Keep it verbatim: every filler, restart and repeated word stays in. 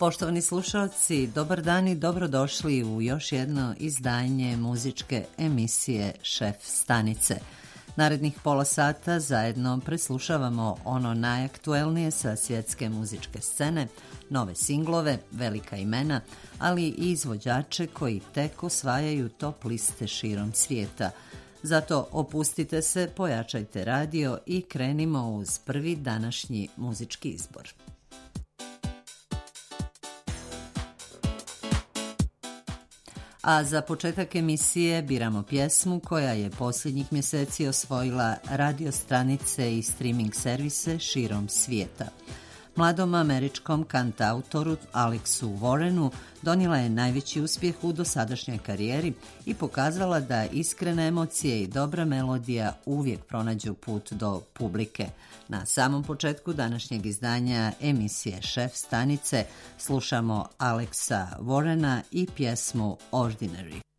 Poštovani slušalci, dobar dan i dobrodošli u još jedno izdanje muzičke emisije Šef stanice. Narednih pola sata zajedno preslušavamo ono najaktuelnije sa svjetske muzičke scene, nove singlove, velika imena, ali i izvođače koji tek osvajaju top liste širom svijeta. Zato opustite se, pojačajte radio i krenimo uz prvi današnji muzički izbor. A za početak emisije biramo pjesmu koja je posljednjih mjeseci osvojila radio stranice i streaming servise širom svijeta. Mladom američkom kantautoru Alexu Warrenu donijela je najveći uspjeh u dosadašnjoj karijeri i pokazala da iskrene emocije i dobra melodija uvijek pronađu put do publike. Na samom početku današnjeg izdanja emisije Šef stanice slušamo Alexa Warrena i pjesmu Ordinary.